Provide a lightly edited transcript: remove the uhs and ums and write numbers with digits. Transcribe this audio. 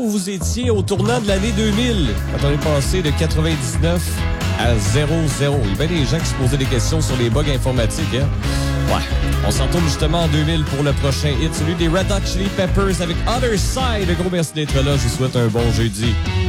où vous étiez au tournant de l'année 2000, quand on est passé de 99 à 0-0. Il y a bien des gens qui se posaient des questions sur les bugs informatiques, hein? Ouais. On s'en retourne justement en 2000 pour le prochain hit, celui des Red Hot Chili Peppers avec Other Side. Un gros merci d'être là. Je vous souhaite un bon jeudi.